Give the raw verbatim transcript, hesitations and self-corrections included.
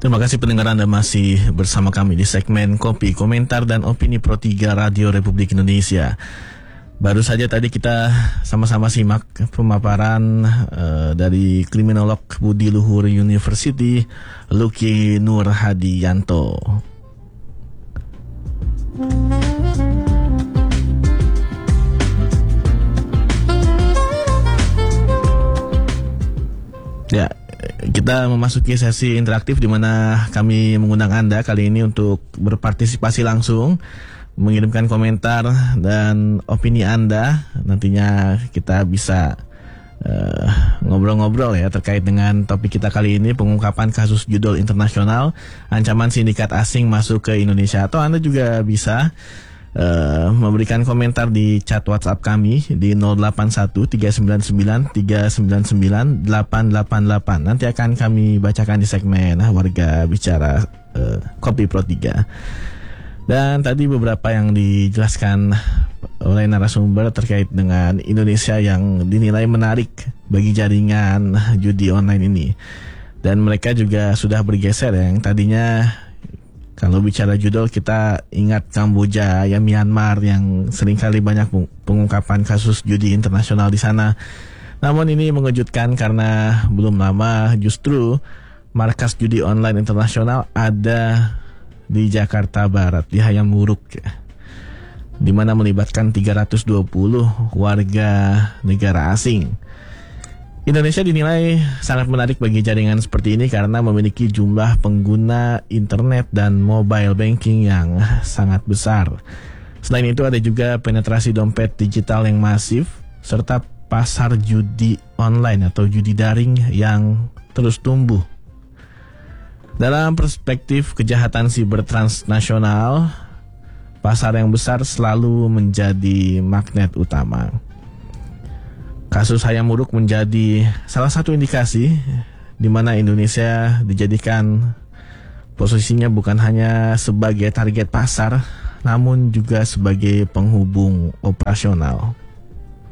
Terima kasih pendengar Anda masih bersama kami di segmen Kopi, Komentar dan Opini Pro tiga Radio Republik Indonesia. Baru saja tadi kita sama-sama simak pemaparan uh, dari kriminolog Budi Luhur University, Lucky Nur Hadianto. Ya, kita memasuki sesi interaktif di mana kami mengundang Anda kali ini untuk berpartisipasi langsung, mengirimkan komentar dan opini Anda. Nantinya kita bisa uh, ngobrol-ngobrol ya terkait dengan topik kita kali ini, pengungkapan kasus judul internasional, ancaman sindikat asing masuk ke Indonesia. Atau Anda juga bisa Uh, memberikan komentar di chat WhatsApp kami di nol delapan satu tiga sembilan sembilan tiga sembilan sembilan delapan delapan delapan. Nanti akan kami bacakan di segmen Warga Bicara uh, Kopi Pro tiga. Dan tadi beberapa yang dijelaskan oleh narasumber terkait dengan Indonesia yang dinilai menarik bagi jaringan judi online ini. Dan mereka juga sudah bergeser ya, yang tadinya kalau bicara judul kita ingat Kamboja, ya Myanmar yang seringkali banyak pengungkapan kasus judi internasional di sana. Namun ini mengejutkan karena belum lama justru markas judi online internasional ada di Jakarta Barat, di Hayam Wuruk, di mana melibatkan tiga ratus dua puluh warga negara asing. Indonesia dinilai sangat menarik bagi jaringan seperti ini karena memiliki jumlah pengguna internet dan mobile banking yang sangat besar. Selain itu ada juga penetrasi dompet digital yang masif serta pasar judi online atau judi daring yang terus tumbuh. Dalam perspektif kejahatan siber transnasional, pasar yang besar selalu menjadi magnet utama. Kasus Hayam Wuruk menjadi salah satu indikasi di mana Indonesia dijadikan posisinya bukan hanya sebagai target pasar, namun juga sebagai penghubung operasional.